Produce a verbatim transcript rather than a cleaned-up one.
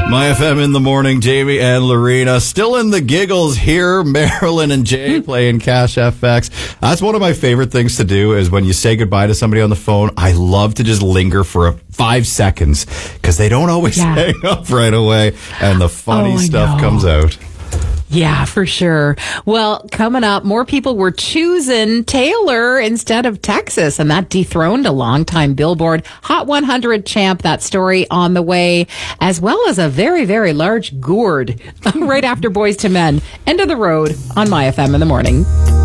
My F M in the morning, Jamie and Lorena. Still in the giggles here. Marilyn and Jay playing Cash F X. That's one of my favorite things to do is when you say goodbye to somebody on the phone, I love to just linger for a, five seconds because they don't always Yeah. hang up right away and the funny Oh, I stuff know. comes out. Yeah, for sure. Well, coming up, more people were choosing Taylor instead of Texas, and that dethroned a longtime Billboard Hot one hundred champ. That story on the way, as well as a very, very large gourd right after Boys to Men. End of the road on My F M in the morning.